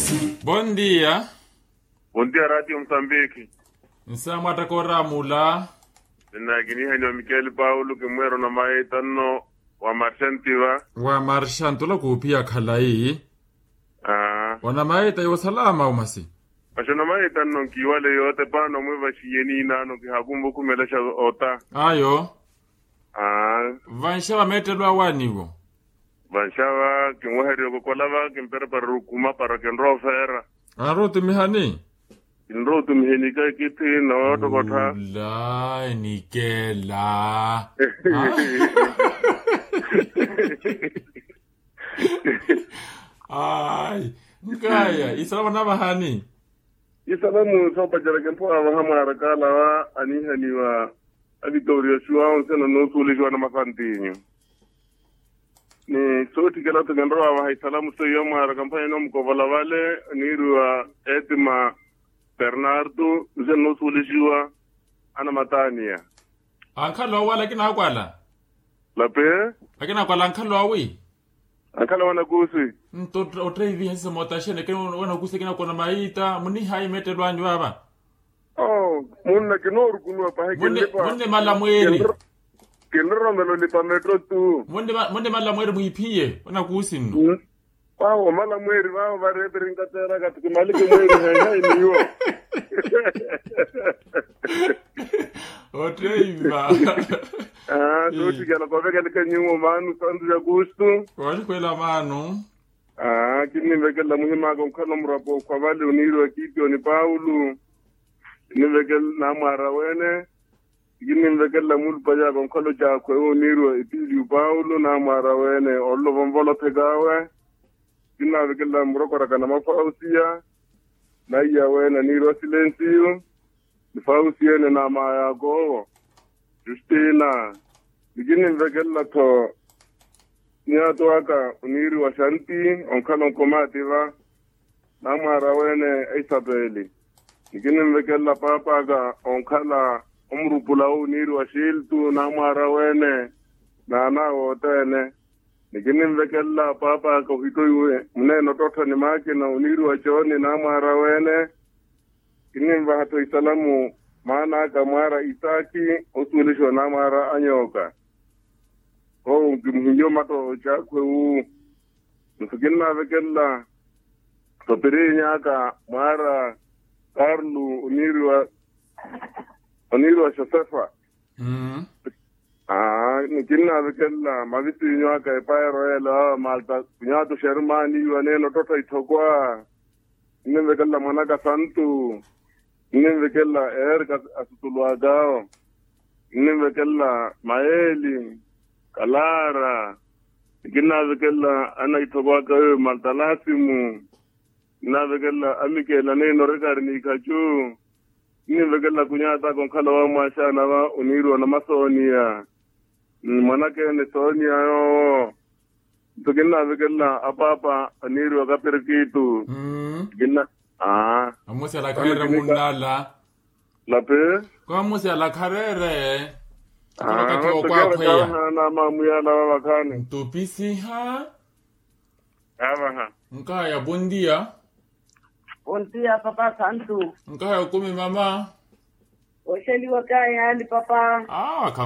Bom dia. Bom dia, Radio Mozambique. Nsama takora mula. Nagini hanyo Michael Paulo kimwero na maitano wa Marchantiva. Wa Marchantola kupia khalai. Wana maita yo salama umasi. Ashona maitano kiwale yote pano mwiva shiyeni nano kihakumbu kumelesha ota. Ayo. Vanshawa metelwa waniwo. Vanshawa kimwaheri yoko kolava kimpere parukuma para kenrofera. Arotu mihani. Inrotu mihenika kiti na watu kota. La nikela. Ay, ngaya isalamu na bahani. Isalamu sopa jarakenpo awahama harakala wa anihani wa Victoria Shua onsena no sulijwa na mafantinyo. Ni soti kala tugendro wa salamu so yoma harakampanya no mkovala wale niru wa Etima Bernardo no sulijwa ana matania. Ankalo wala kina kwala. Lape? Akina kwala ankalo awi. Ankala wana gusi. Nto otrevi hisa motashene kena wana gusi kina kona maita muni hai metelwa baba. Oh, munna kinoru kunwa pa hekelepa. Munde malamweri. Kinoro melo lipa metro tu. Munde malamweri muipie wana gusi no. Wow, malamweri wao barebe ngatera katika malike mweri hai niyo. Otreiva. Doti kala koveka likanyu manu sandu ya gusto. Wali kwela manu. Kini vekela muhima konkano murapo kwa vale uniru wa kipyo ni Paulo. Kini vekela na mara wene. Kini vekela mulu paja konkano cha kwe uniru wa ipili Paulo na mara wene. Olo vambolo pegawe. Kini vekela muroko raka na mafausia. Na iya wene niru wa silensiyo. Nifausia ne na maya gogo. Justina. Kini vekela to. Niato waka uniri wa shanti, onkalo nkomativa, na mara wene Isabeli. Nikini mwekela papaga onkala umrupula uniri wa shiltu, na mara wene na anaotene. Nikini mwekela papaga uhitoiwe mneno toto ni maki na uniri wa choni na mara wene. Kini mwahato isalamu maana kamara Isaki, usulisho na mara anyoka. Oh, gimhiyo mato chakwe nusukina vekela sopiri nyaka mara Carlu uniru wa Josefa. Nikina vekela mavisi nyaka epaya roela malta kunyato Shermani waneno toto itokwa. Nine vekela manaka santu. Nine vekela erika asutuluagao. Nine vekela maeli. Kalara, kina vekela ana itogwa kawe maltalasimu, kina vekela amikela neno rekari ni kachu, kina vekela kunyata konkala wa mwashana wa uniru na masonia, manake ne sonia yo, kina vekela apapa uniru wa kapirikitu, kina Amusi ala karere munala. Lape? Kwa amusi ala karere. Na mamuyala wa wakane. Tupisi ha? Ha. Nkaya bom dia. Bom dia, Papa Santo. Nkaya kumi mama. Osheli wakaya hali papa.